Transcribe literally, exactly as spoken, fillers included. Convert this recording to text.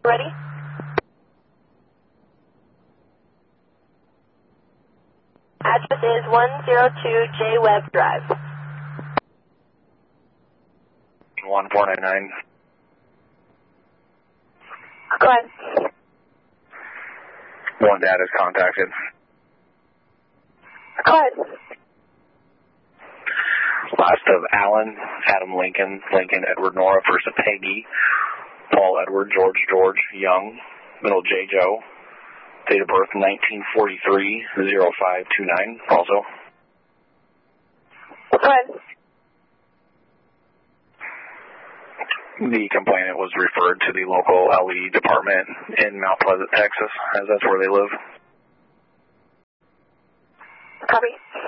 ready? Address is one oh two J Webb Drive. one four nine nine. Go ahead. One dad is contacted. Go ahead. Last of Alan, Adam Lincoln, Lincoln, Edward Nora, first of Peggy, Paul Edward, George George, Young, middle J Joe, date of birth nineteen forty-three, oh five two nine, also. Go ahead. The complainant was referred to the local L E department in Mount Pleasant, Texas, as that's where they live. Copy.